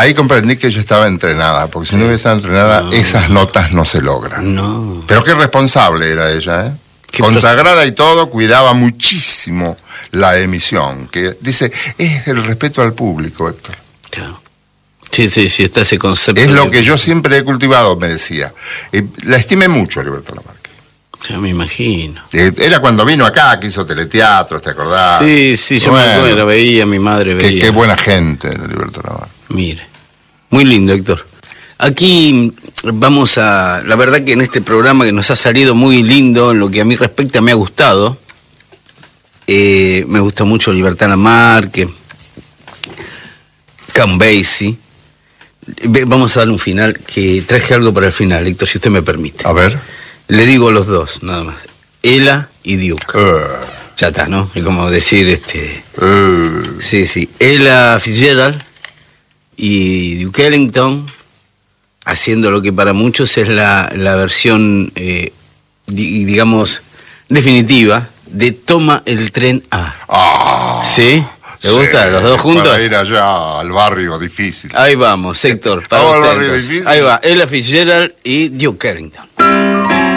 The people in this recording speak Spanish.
Ahí comprendí que yo estaba entrenada, porque si no hubiese estado entrenada, esas notas no se logran. No. Pero qué responsable era ella, ¿eh? Consagrada y todo, cuidaba muchísimo la emisión, que dice, es el respeto al público, Héctor. Claro. Sí, está ese concepto. Es lo que yo siempre he cultivado, me decía. La estimé mucho, Libertad Lamarque. Ya me imagino. Era cuando vino acá, que hizo teleteatro, ¿te acordás? Sí, yo me acuerdo, veía, mi madre veía. Qué buena gente, Libertad Lamarque. Mire, muy lindo, Héctor. Aquí vamos a... La verdad que en este programa que nos ha salido muy lindo, en lo que a mí respecta me ha gustado. Me gusta mucho Libertad Lamarque, Count Basie. Vamos a dar un final, que traje algo para el final, Héctor, si usted me permite. A ver. Le digo los dos, nada más. Ella y Duke. Ya está, ¿no? Es como decir, Sí. Ella Fitzgerald y Duke Ellington, haciendo lo que para muchos es la versión, digamos, definitiva de Toma el tren A. ¿Sí? ¿Le gusta? ¿Los dos juntos? Para ir allá al barrio difícil. Ahí vamos, Héctor. Vamos al barrio difícil. Ahí va, Ella Fitzgerald y Duke Ellington.